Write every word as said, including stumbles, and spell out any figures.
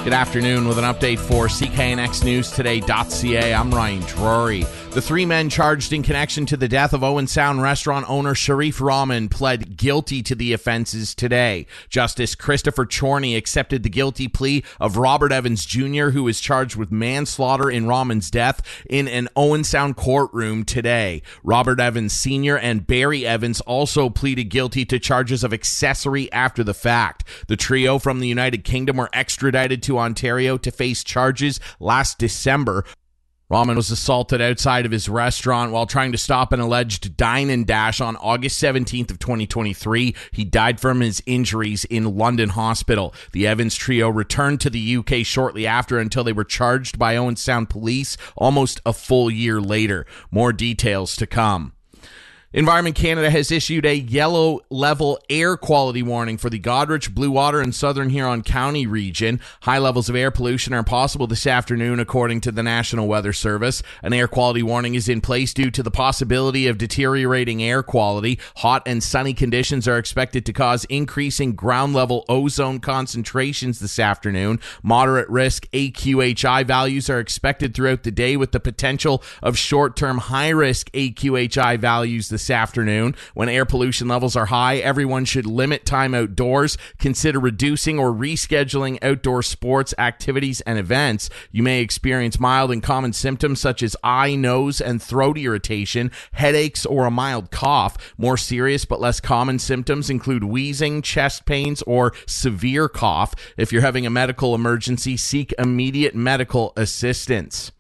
Good afternoon with an update for C K N X News Today dot C A. I'm Ryan Drury. The three men charged in connection to the death of Owen Sound restaurant owner Sharif Rahman pled guilty to the offenses today. Justice Christopher Chorney accepted the guilty plea of Robert Evans Junior, who is charged with manslaughter in Rahman's death in an Owen Sound courtroom today. Robert Evans Senior and Barry Evans also pleaded guilty to charges of accessory after the fact. The trio from the United Kingdom were extradited to Ontario to face charges last December. Rahman was assaulted outside of his restaurant while trying to stop an alleged dine and dash on August seventeenth of twenty twenty-three. He died from his injuries in London Hospital. The Evans trio returned to the U K shortly after until they were charged by Owen Sound police almost a full year later. More details to come. Environment Canada has issued a yellow level air quality warning for the Goderich, Bluewater, and Southern Huron County region. High levels of air pollution are possible this afternoon, according to the National Weather Service. An air quality warning is in place due to the possibility of deteriorating air quality. Hot and sunny conditions are expected to cause increasing ground level ozone concentrations this afternoon. Moderate risk A Q H I values are expected throughout the day, with the potential of short-term high-risk A Q H I values this This afternoon. When air pollution levels are high, everyone should limit time outdoors, consider reducing or rescheduling outdoor sports, activities, and events. You may experience mild and common symptoms such as eye, nose, and throat irritation, headaches, or a mild cough. More serious but less common symptoms include wheezing, chest pains, or severe cough. If you're having a medical emergency, seek immediate medical assistance.